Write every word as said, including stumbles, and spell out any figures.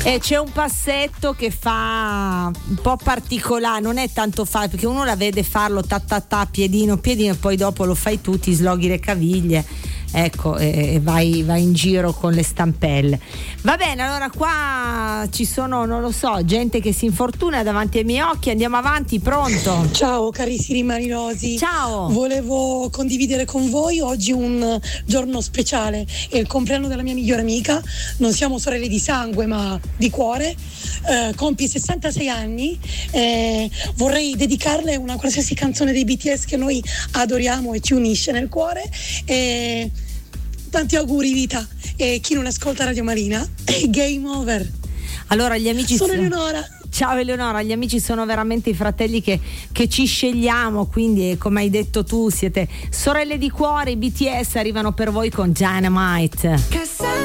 E c'è un passetto che fa un po' particolare, non è tanto facile perché uno la vede farlo ta ta ta, piedino piedino, e poi dopo lo fai tu, ti sloghi le caviglie, ecco, e, e vai, vai in giro con le stampelle. Va bene, allora qua ci sono, non lo so, gente che si infortuna davanti ai miei occhi. Andiamo avanti, pronto? Ciao carissimi marinosi. Ciao. Volevo condividere con voi oggi un giorno speciale, è il compleanno della mia migliore amica. Non siamo sorelle di sangue ma di cuore, eh, compie sessantasei anni, eh, vorrei dedicarle una qualsiasi canzone dei B T S che noi adoriamo e ci unisce nel cuore, e tanti auguri vita, e chi non ascolta Radio Marina è game over. Allora gli amici sono sono... Eleonora. Ciao Eleonora, gli amici sono veramente i fratelli che, che ci scegliamo, quindi come hai detto tu siete sorelle di cuore. I B T S arrivano per voi con Dynamite.